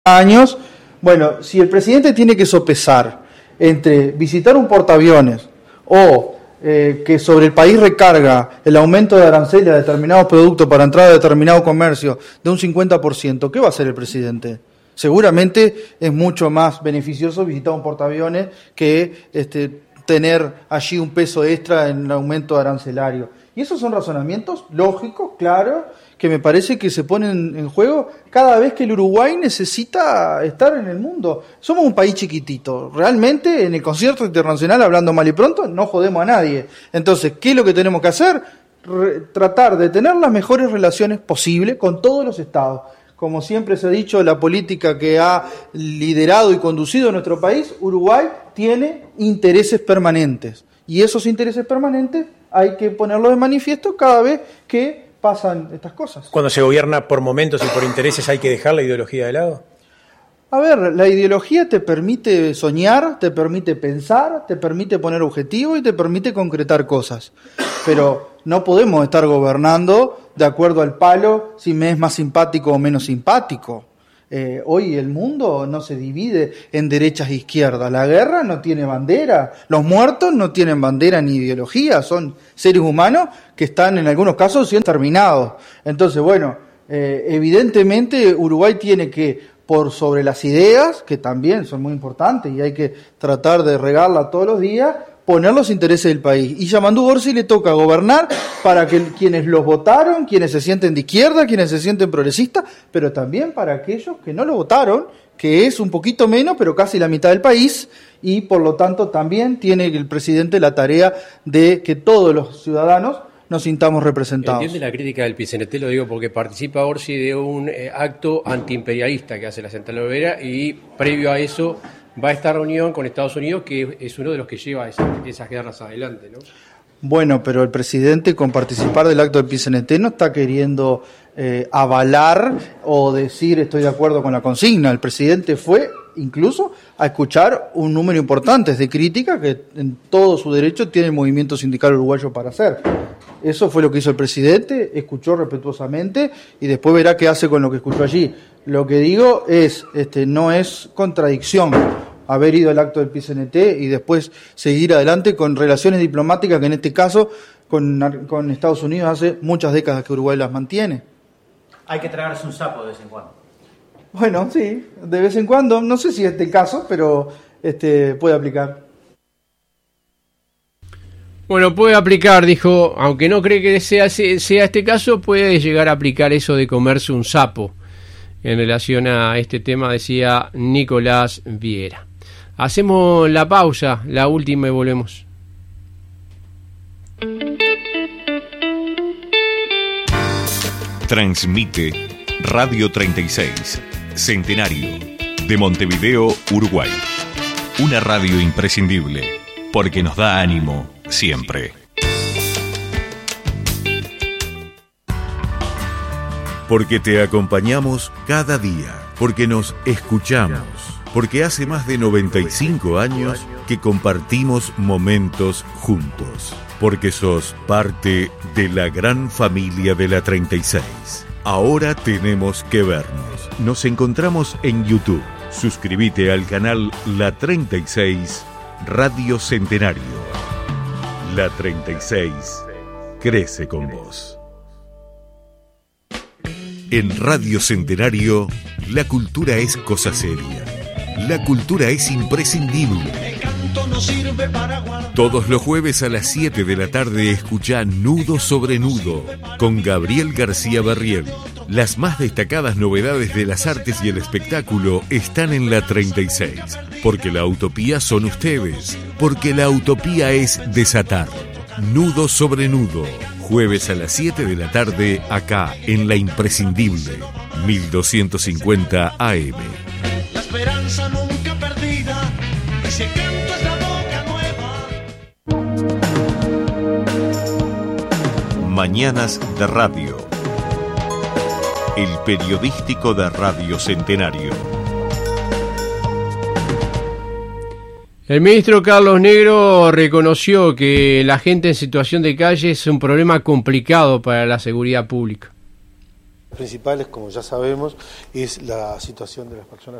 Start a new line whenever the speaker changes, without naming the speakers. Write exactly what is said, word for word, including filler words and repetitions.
años. Bueno, si el presidente tiene que sopesar entre visitar un portaaviones o eh, que sobre el país recarga el aumento de aranceles a determinados productos para entrar a determinado comercio de un cincuenta por ciento, ¿qué va a hacer el presidente? Seguramente es mucho más beneficioso visitar un portaaviones que este, tener allí un peso extra en el aumento arancelario. Y esos son razonamientos lógicos, claros, que me parece que se ponen en juego cada vez que el Uruguay necesita estar en el mundo. Somos un país chiquitito. Realmente, en el concierto internacional, hablando mal y pronto, no jodemos a nadie. Entonces, ¿qué es lo que tenemos que hacer? Re- tratar de tener las mejores relaciones posibles con todos los estados. Como siempre se ha dicho, la política que ha liderado y conducido nuestro país, Uruguay tiene intereses permanentes. Y esos intereses permanentes hay que ponerlos de manifiesto cada vez que pasan estas cosas.
Cuando se gobierna por momentos y por intereses, ¿hay que dejar la ideología de lado?
A ver, la ideología te permite soñar, te permite pensar, te permite poner objetivos y te permite concretar cosas. Pero no podemos estar gobernando de acuerdo al palo si me es más simpático o menos simpático. Eh, hoy el mundo no se divide en derechas e izquierdas. La guerra no tiene bandera. Los muertos no tienen bandera ni ideología. Son seres humanos que están en algunos casos siendo terminados. Entonces, bueno, eh, evidentemente Uruguay tiene que, por sobre las ideas, que también son muy importantes y hay que tratar de regarlas todos los días, poner los intereses del país. Y Yamandu Orsi le toca gobernar para que quienes los votaron, quienes se sienten de izquierda, quienes se sienten progresistas, pero también para aquellos que no lo votaron, que es un poquito menos, pero casi la mitad del país, y por lo tanto también tiene el presidente la tarea de que todos los ciudadanos nos sintamos representados.
Entiende la crítica del P C N T, lo digo porque participa Orsi de un eh, acto antiimperialista que hace la Central Obrera y previo a eso va a esta reunión con Estados Unidos, que es uno de los que lleva esas, esas guerras adelante, ¿no?
Bueno, pero el presidente, con participar del acto del P C N T, no está queriendo eh, avalar o decir estoy de acuerdo con la consigna. El presidente fue incluso a escuchar un número importante de crítica que en todo su derecho tiene el movimiento sindical uruguayo para hacer. Eso fue lo que hizo el presidente, escuchó respetuosamente y después verá qué hace con lo que escuchó allí. Lo que digo es, este, no es contradicción haber ido al acto del P C N T y después seguir adelante con relaciones diplomáticas que en este caso con, con Estados Unidos hace muchas décadas que Uruguay las mantiene.
Hay que tragarse un sapo de vez en cuando.
Bueno, sí, de vez en cuando, no sé si es el caso, pero este, puede aplicar.
Bueno, puede aplicar, dijo, aunque no cree que sea, sea este caso, puede llegar a aplicar eso de comerse un sapo. En relación a este tema decía Nicolás Viera. Hacemos la pausa, la última y volvemos.
Transmite Radio treinta y seis, Centenario, de Montevideo, Uruguay. Una radio imprescindible, porque nos da ánimo siempre. Porque te acompañamos cada día, porque nos escuchamos, porque hace más de noventa y cinco años que compartimos momentos juntos, porque sos parte de la gran familia de la treinta y seis. Ahora tenemos que vernos. Nos encontramos en YouTube. Suscríbete al canal La treinta y seis Radio Centenario. La treinta y seis crece con vos. En Radio Centenario, la cultura es cosa seria. La cultura es imprescindible. Todos los jueves a las siete de la tarde escuchá Nudo sobre Nudo con Gabriel García Barriel. Las más destacadas novedades de las artes y el espectáculo están en la treinta y seis. Porque la utopía son ustedes. Porque la utopía es desatar. Nudo sobre Nudo. Jueves a las siete de la tarde, acá en La Imprescindible, mil doscientos cincuenta A M.
La esperanza nunca perdida, ese canto es la boca nueva.
Mañanas de Radio. El periodístico de Radio Centenario.
El ministro Carlos Negro reconoció que la gente en situación de calle es un problema complicado para la seguridad pública.
principales, como ya sabemos, es la situación de las personas